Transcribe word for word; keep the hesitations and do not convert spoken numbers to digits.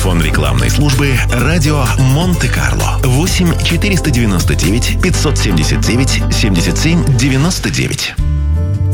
Телефон рекламной службы «Радио Монте-Карло». восемь четыреста девяносто девять пятьсот семьдесят девять семьдесят семь девяносто девять.